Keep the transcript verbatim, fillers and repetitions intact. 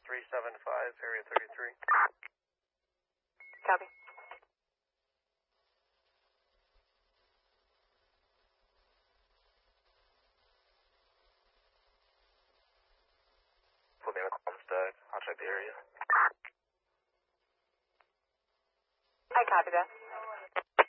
three seven five, area thirty-three. Copy. Put me in the comms stack. I'll check the area. I copy that.